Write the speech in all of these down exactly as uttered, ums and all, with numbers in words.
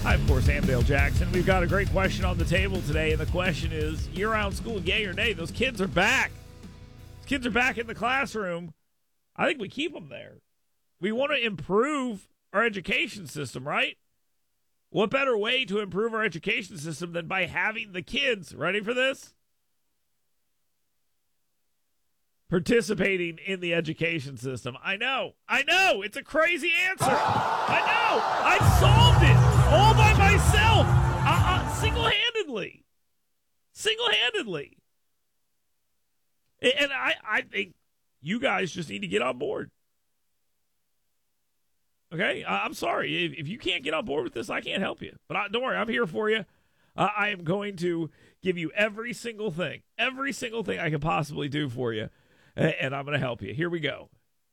Hi, of course, I'm Dale Jackson. We've got a great question on the table today, and the question is, year-round school, yay or nay? Those kids are back. Those kids are back in the classroom. I think we keep them there. We want to improve our education system, right? What better way to improve our education system than by having the kids, ready for this? Participating in the education system. I know. I know. It's a crazy answer. I know. I solved it all by myself. Uh, uh, single-handedly. Single-handedly. And I, I think you guys just need to get on board. Okay? I'm sorry. If, if you can't get on board with this, I can't help you. But I, don't worry. I'm here for you. Uh, I am going to give you every single thing. Every single thing I can possibly do for you. And I'm going to help you. Here we go.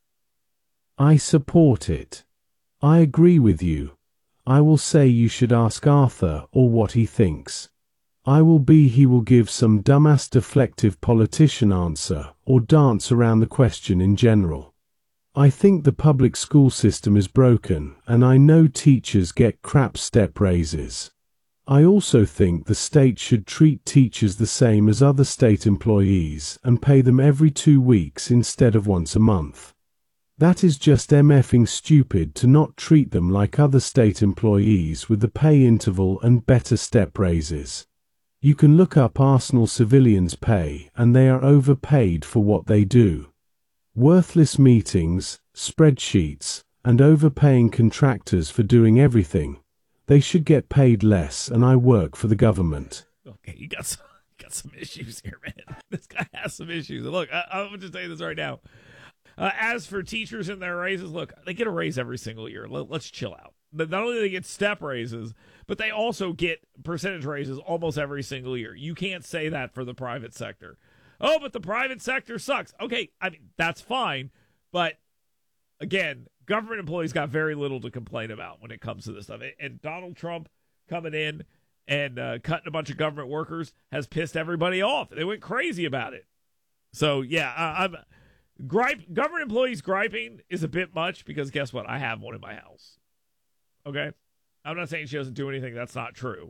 I support it. I agree with you. I will say you should ask Arthur or what he thinks. I will be he will give some dumbass deflective politician answer or dance around the question in general. I think the public school system is broken, and I know teachers get crap step raises. I also think the state should treat teachers the same as other state employees and pay them every two weeks instead of once a month. That is just MFing stupid to not treat them like other state employees with the pay interval and better step raises. You can look up Arsenal civilians' pay, and they are overpaid for what they do. Worthless meetings, spreadsheets, and overpaying contractors for doing everything. They should get paid less, and I work for the government. Okay, you got some, you got some issues here, man. This guy has some issues. Look, I, I'm going to tell you this right now. Uh, as for teachers and their raises, look, they get a raise every single year. Let, let's chill out. But not only do they get step raises, but they also get percentage raises almost every single year. You can't say that for the private sector. Oh, but the private sector sucks. Okay, I mean, that's fine. But, again, government employees got very little to complain about when it comes to this stuff. And Donald Trump coming in and uh, cutting a bunch of government workers has pissed everybody off. They went crazy about it. So, yeah, uh, I'm gripe. Government employees griping is a bit much because guess what? I have one in my house. Okay? I'm not saying she doesn't do anything. That's not true.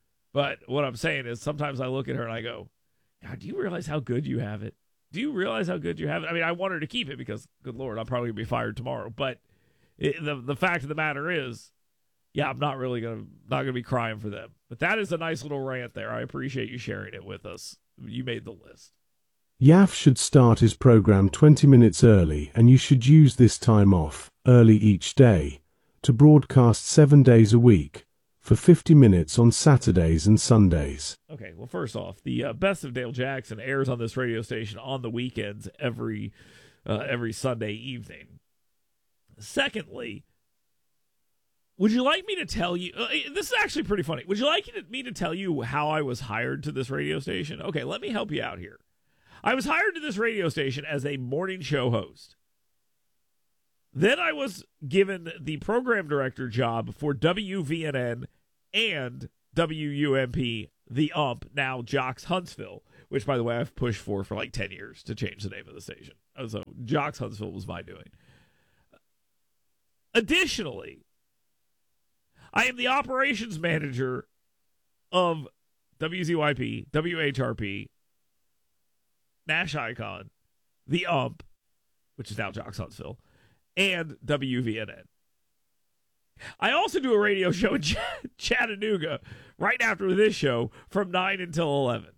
But what I'm saying is sometimes I look at her and I go, God, do you realize how good you have it? Do you realize how good you have it? I mean, I want her to keep it because, good Lord, I'm probably going to be fired tomorrow. But it, the the fact of the matter is, yeah, I'm not really going to not going to be crying for them. But that is a nice little rant there. I appreciate you sharing it with us. You made the list. Yaf should start his program twenty minutes early, and you should use this time off, early each day, to broadcast seven days a week for fifty minutes on Saturdays and Sundays. Okay, well, first off, the uh, Best of Dale Jackson airs on this radio station on the weekends every uh, every Sunday evening. Secondly, would you like me to tell you, uh, this is actually pretty funny. Would you like me to tell you how I was hired to this radio station? Okay, let me help you out here. I was hired to this radio station as a morning show host. Then I was given the program director job for W V N N and W U M P, the U M P, now Jocks Huntsville, which, by the way, I've pushed for for like ten years to change the name of the station. So Jocks Huntsville was my doing. Additionally, I am the operations manager of W Z Y P, W H R P, Nash Icon, the U M P, which is now Jocks Huntsville, and W V N N. I also do a radio show in Ch- Chattanooga right after this show from nine until eleven.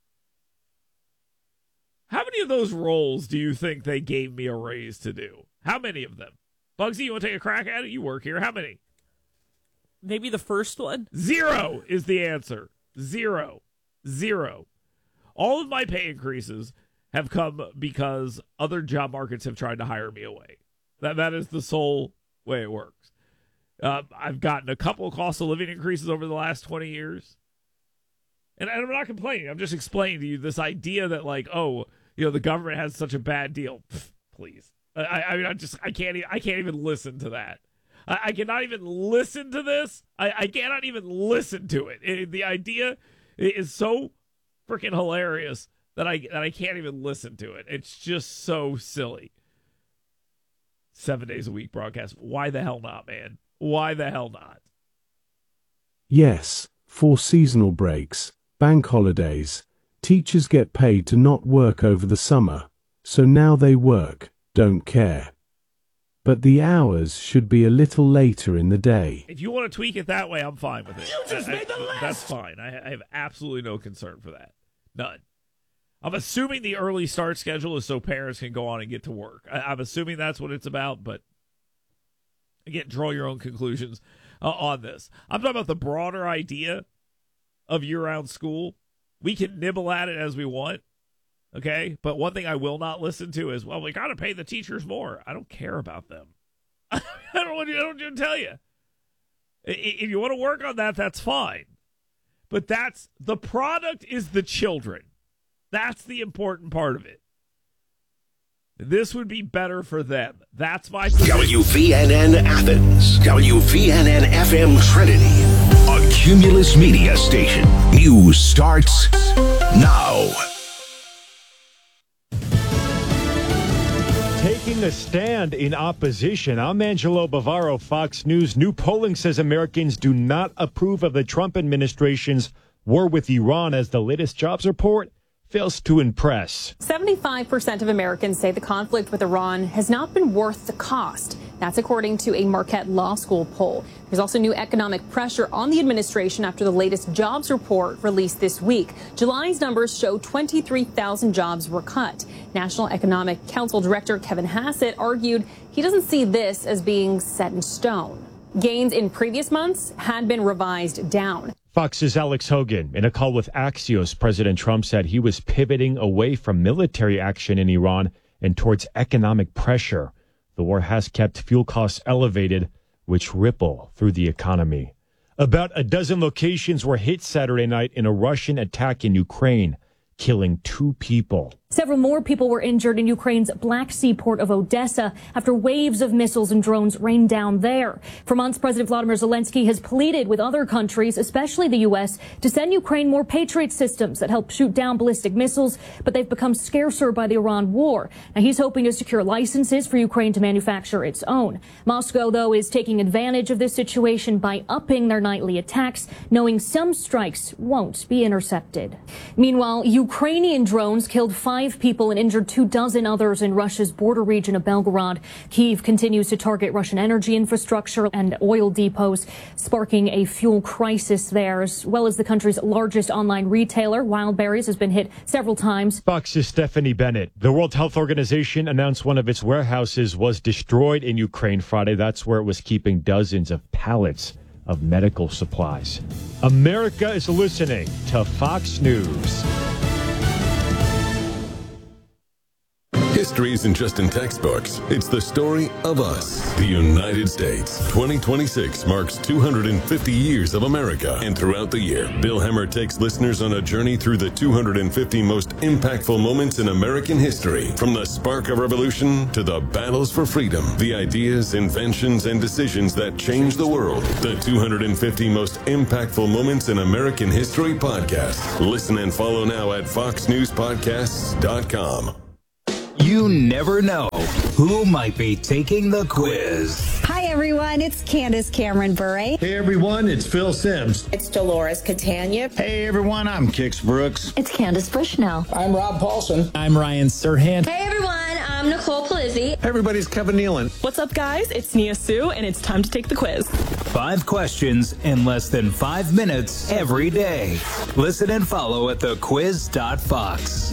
How many of those roles do you think they gave me a raise to do? How many of them? Bugsy, you want to take a crack at it? You work here. How many? Maybe the first one? Zero is the answer. Zero. Zero. All of my pay increases have come because other job markets have tried to hire me away. That That is the sole way it works. Uh, I've gotten a couple of cost of living increases over the last twenty years. And I'm not complaining. I'm just explaining to you this idea that, like, oh, you know, the government has such a bad deal. Pfft, please. I, I mean, I just, I can't, I can't even listen to that. I, I cannot even listen to this. I, I cannot even listen to it. it. The idea is so freaking hilarious that I, that I can't even listen to it. It's just so silly. Seven days a week broadcast. Why the hell not, man? Why the hell not? Yes, for seasonal breaks, bank holidays, teachers get paid to not work over the summer, so now they work, don't care. But the hours should be a little later in the day. If you want to tweak it that way, I'm fine with it. You just I, made the I, list! That's fine. I, I have absolutely no concern for that. None. I'm assuming the early start schedule is so parents can go on and get to work. I, I'm assuming that's what it's about, but again, draw your own conclusions uh, on this. I'm talking about the broader idea of year-round school. We can nibble at it as we want, okay? But one thing I will not listen to is, well, we got to pay the teachers more. I don't care about them. I don't want to, I don't want to tell you. If you want to work on that, that's fine. But that's the product is the children. That's the important part of it. This would be better for them. That's my position. W V N N Athens, W V N N F M Trinity, a Cumulus Media station. News starts now. Taking a stand in opposition, I'm Angelo Bavaro, Fox News. New polling says Americans do not approve of the Trump administration's war with Iran as the latest jobs report fails to impress. seventy-five percent of Americans say the conflict with Iran has not been worth the cost. That's according to a Marquette Law School poll. There's also new economic pressure on the administration after the latest jobs report released this week. July's numbers show twenty-three thousand jobs were cut. National Economic Council Director Kevin Hassett argued he doesn't see this as being set in stone. Gains in previous months had been revised down. Fox's Alex Hogan. In a call with Axios, President Trump said he was pivoting away from military action in Iran and towards economic pressure. The war has kept fuel costs elevated, which ripple through the economy. About a dozen locations were hit Saturday night in a Russian attack in Ukraine, killing two people. Several more people were injured in Ukraine's Black Sea port of Odessa after waves of missiles and drones rained down there. For months, President Vladimir Zelensky has pleaded with other countries, especially the U S, to send Ukraine more Patriot systems that help shoot down ballistic missiles, but they've become scarcer by the Iran war. Now, he's hoping to secure licenses for Ukraine to manufacture its own. Moscow, though, is taking advantage of this situation by upping their nightly attacks, knowing some strikes won't be intercepted. Meanwhile, Ukrainian drones killed five people and injured two dozen others in Russia's border region of Belgorod. Kyiv continues to target Russian energy infrastructure and oil depots, sparking a fuel crisis there, as well as the country's largest online retailer, Wildberries, has been hit several times. Fox's Stephanie Bennett. The World Health Organization announced one of its warehouses was destroyed in Ukraine Friday. That's where it was keeping dozens of pallets of medical supplies. America is listening to Fox News. History isn't just in textbooks. It's the story of us, the United States. twenty twenty-six marks two hundred fifty years of America. And throughout the year, Bill Hemmer takes listeners on a journey through the two hundred fifty most impactful moments in American history. From the spark of revolution to the battles for freedom, the ideas, inventions, and decisions that changed the world. The two hundred fifty most impactful moments in American history podcast. Listen and follow now at fox news podcasts dot com. You never know who might be taking the quiz. Hi, everyone. It's Candace Cameron Bure. Hey, everyone. It's Phil Sims. It's Dolores Catania. Hey, everyone. I'm Kix Brooks. It's Candace Bushnell. I'm Rob Paulson. I'm Ryan Serhant. Hey, everyone. I'm Nicole Palizzi. Hey, everybody. It's Kevin Nealon. What's up, guys? It's Nia Sue, and it's time to take the quiz. Five questions in less than five minutes every day. Listen and follow at the quiz dot fox.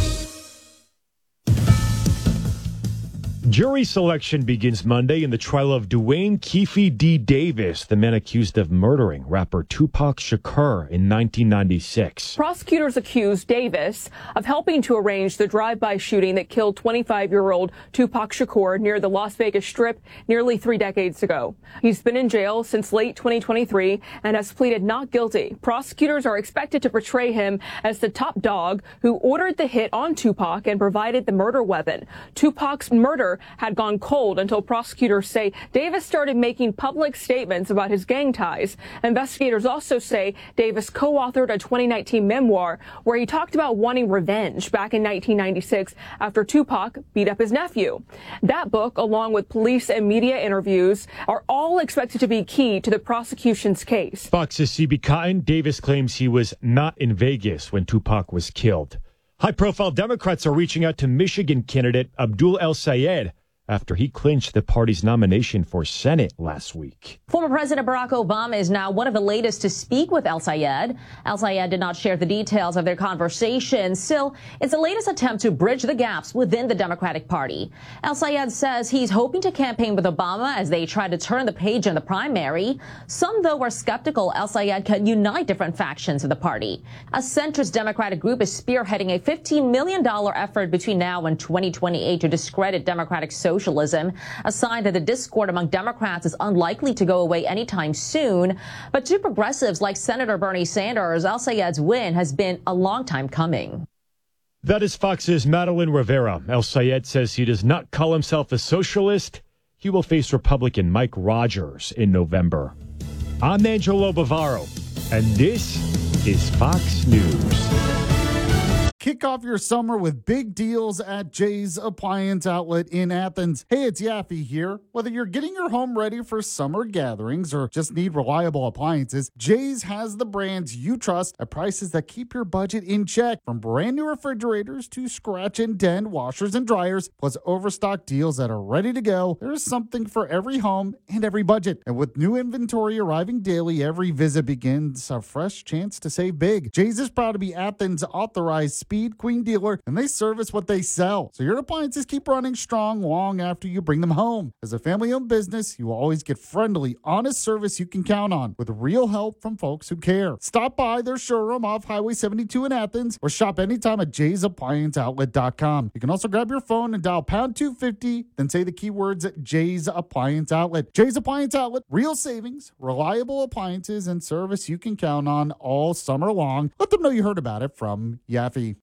Jury selection begins Monday in the trial of Duane Keffe D. Davis, the man accused of murdering rapper Tupac Shakur in nineteen ninety-six. Prosecutors accused Davis of helping to arrange the drive-by shooting that killed twenty-five-year-old Tupac Shakur near the Las Vegas Strip nearly three decades ago. He's been in jail since late twenty twenty-three and has pleaded not guilty. Prosecutors are expected to portray him as the top dog who ordered the hit on Tupac and provided the murder weapon. Tupac's murder had gone cold until prosecutors say Davis started making public statements about his gang ties. Investigators also say Davis co-authored a twenty nineteen memoir where he talked about wanting revenge back in nineteen ninety-six after Tupac beat up his nephew. That book, along with police and media interviews, are all expected to be key to the prosecution's case. Fox's C B Cotton, Davis claims he was not in Vegas when Tupac was killed. High-profile Democrats are reaching out to Michigan candidate Abdul El-Sayed after he clinched the party's nomination for Senate last week. Former President Barack Obama is now one of the latest to speak with El-Sayed. El-Sayed did not share the details of their conversation. Still, it's the latest attempt to bridge the gaps within the Democratic Party. El-Sayed says he's hoping to campaign with Obama as they try to turn the page in the primary. Some, though, are skeptical El-Sayed can unite different factions of the party. A centrist Democratic group is spearheading a fifteen million dollars effort between now and twenty twenty-eight to discredit Democratic socialism, a sign that the discord among Democrats is unlikely to go away anytime soon. But to progressives like Senator Bernie Sanders, El-Sayed's win has been a long time coming. That is Fox's Madeline Rivera. El-Sayed says he does not call himself a socialist. He will face Republican Mike Rogers in November. I'm Angelo Bavaro, and this is Fox News. Kick off your summer with big deals at Jay's Appliance Outlet in Athens. Hey, it's Yaffe here. Whether you're getting your home ready for summer gatherings or just need reliable appliances, Jay's has the brands you trust at prices that keep your budget in check. From brand new refrigerators to scratch and dent washers and dryers, plus overstock deals that are ready to go, there's something for every home and every budget. And with new inventory arriving daily, every visit begins a fresh chance to save big. Jay's is proud to be Athens' authorized Speed Queen dealer, and they service what they sell. So your appliances keep running strong long after you bring them home. As a family-owned business, you will always get friendly, honest service you can count on with real help from folks who care. Stop by their showroom off Highway seventy-two in Athens or shop anytime at jays appliance outlet dot com. You can also grab your phone and dial pound two fifty, then say the keywords at Jay's Appliance Outlet. Jay's Appliance Outlet, real savings, reliable appliances, and service you can count on all summer long. Let them know you heard about it from Yaffe.